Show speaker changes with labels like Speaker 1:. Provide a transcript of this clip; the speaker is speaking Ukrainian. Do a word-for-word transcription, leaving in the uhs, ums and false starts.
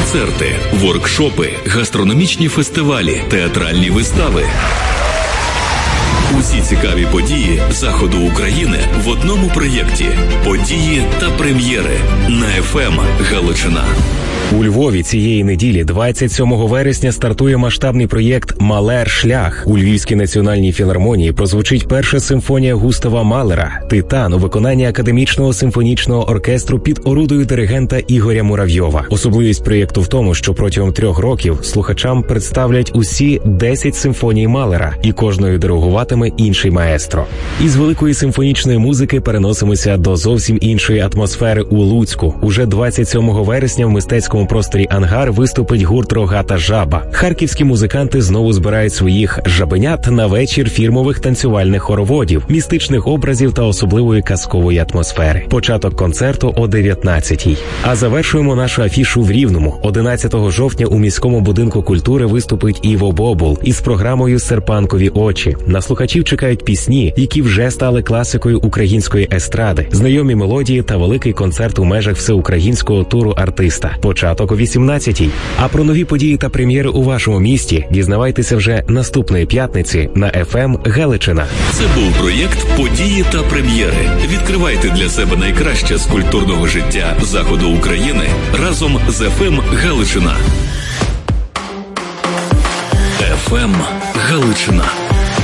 Speaker 1: концерти, воркшопи, гастрономічні фестивалі, театральні вистави. Усі цікаві події Заходу України в одному проєкті. Події та прем'єри на еф ем Галичина.
Speaker 2: У Львові цієї неділі, двадцять сьомого вересня, стартує масштабний проєкт «Малер Шлях». У Львівській національній філармонії прозвучить перша симфонія Густава Малера «Титан» у виконанні академічного симфонічного оркестру під орудою диригента Ігоря Муравйова. Особливість проєкту в тому, що протягом трьох років слухачам представлять усі десять симфоній Малера, і кожною диригуватиме інший маестро. Із великої симфонічної музики переносимося до зовсім іншої атмосфери у Луцьку. Уже двадцять сьомого вересня в мистецькому просторі «Ангар» виступить гурт «Рогата жаба». Харківські музиканти знову збирають своїх жабенят на вечір фірмових танцювальних хороводів, містичних образів та особливої казкової атмосфери. Початок концерту о дев'ятнадцятій. А завершуємо нашу афішу в Рівному. одинадцятого жовтня у міському будинку культури виступить Іво Бобул із програмою «Серпанкові очі». На слухачів чекають пісні, які вже стали класикою української естради, знайомі мелодії та великий концерт у межах всеукраїнського туру артиста. Початок о вісімнадцятій. А про нові події та прем'єри у вашому місті дізнавайтеся вже наступної п'ятниці на еф ем Галичина.
Speaker 1: Це був проєкт «Події та прем'єри». Відкривайте для себе найкраще з культурного життя Заходу України разом з еф ем Галичина. еф ем Галичина.